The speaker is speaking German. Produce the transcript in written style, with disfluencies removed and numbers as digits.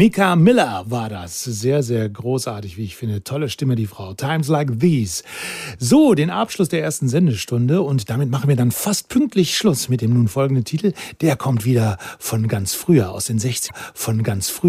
Mika Miller war das. Sehr, sehr großartig, wie ich finde. Tolle Stimme, die Frau. Times Like These. So, den Abschluss der ersten Sendestunde. Und damit machen wir dann fast pünktlich Schluss mit dem nun folgenden Titel. Der kommt wieder von ganz früher, aus den 60ern. Von ganz früh.